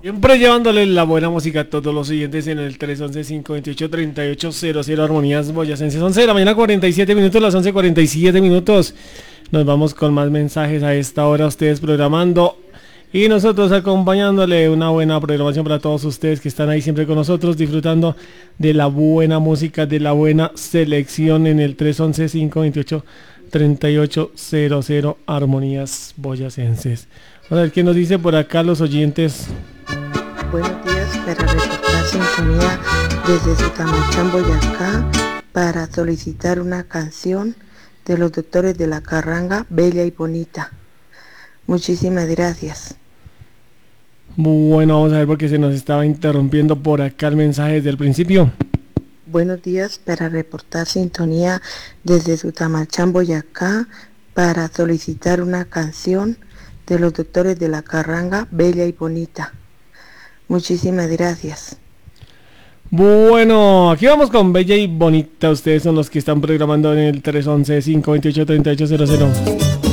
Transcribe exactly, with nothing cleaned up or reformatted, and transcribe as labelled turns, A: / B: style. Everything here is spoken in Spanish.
A: Siempre llevándole la buena música a todos los siguientes en el tres once, cinco veintiocho, treinta y ocho cero cero Armonías Boyacenses. once de la mañana, cuarenta y siete minutos, las once cuarenta y siete minutos. Nos vamos con más mensajes a esta hora, ustedes programando y nosotros acompañándole. Una buena programación para todos ustedes que están ahí siempre con nosotros, disfrutando de la buena música, de la buena selección en el tres once, cinco veintiocho, treinta y ocho cero cero Armonías Boyacenses. Vamos a ver qué nos dice por acá los oyentes.
B: Buenos días, para reportar sintonía desde Sutamachán, Boyacá, para solicitar una canción de los Doctores de la Carranga, Bella y Bonita. Muchísimas gracias.
A: Bueno, vamos a ver porque se nos estaba interrumpiendo por acá el mensaje desde el principio.
B: Buenos días, para reportar sintonía desde Sutamachán, Boyacá, para solicitar una canción de los Doctores de la Carranga, Bella y Bonita. Muchísimas gracias.
A: Bueno, aquí vamos con Bella y Bonita. Ustedes son los que están programando en el tres once, cinco veintiocho, treinta y ocho cero cero.